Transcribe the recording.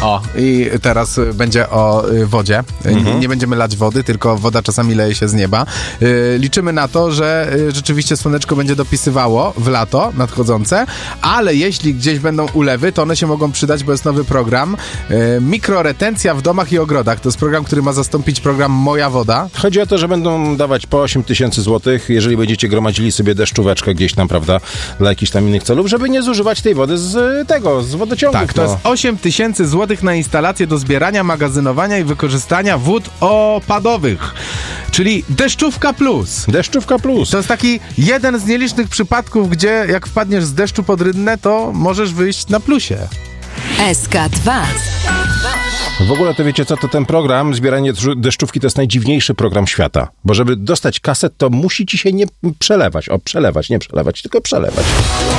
O, i teraz będzie o wodzie. Nie będziemy lać wody, tylko woda czasami leje się z nieba. Liczymy na to, że rzeczywiście słoneczko będzie dopisywało w lato nadchodzące, ale jeśli gdzieś będą ulewy, to one się mogą przydać, bo jest nowy program Mikroretencja w domach i ogrodach. To jest program, który ma zastąpić program Moja Woda. Chodzi o to, że będą dawać po 8 000 złotych, jeżeli będziecie gromadzili sobie deszczóweczkę gdzieś tam, prawda, dla jakichś tam innych celów, żeby nie zużywać tej wody z wodociągów. Tak, to jest 8 000 złotych na instalację do zbierania, magazynowania i wykorzystania wód opadowych. Czyli deszczówka plus. Deszczówka plus. To jest taki jeden z nielicznych przypadków, gdzie jak wpadniesz z deszczu pod rynnę, to możesz wyjść na plusie. SK2. W ogóle to wiecie co, to ten program, zbieranie deszczówki, to jest najdziwniejszy program świata. Bo żeby dostać kaset, to musi ci się nie przelewać. Nie przelewać, tylko przelewać.